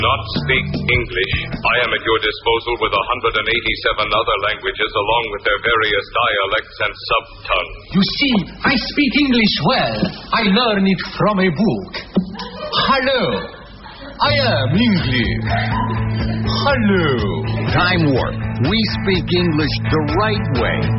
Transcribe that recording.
not speak English, I am at your disposal with 187 other languages along with their various dialects and sub-tongues. You see, I speak English well. I learn it from a book. Hello. I am English. Hello. Time Warp. We speak English the right way.